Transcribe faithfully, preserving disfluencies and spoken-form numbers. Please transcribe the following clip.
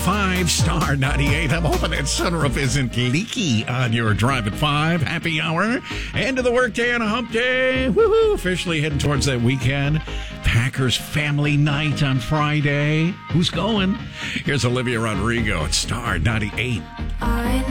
five, Star ninety-eight. I'm hoping that sunroof isn't leaky on your drive at five. Happy hour. End of the workday on a hump day. Woohoo! Officially heading towards that weekend. Packers family night on Friday. Who's going? Here's Olivia Rodrigo at Star ninety-eight. I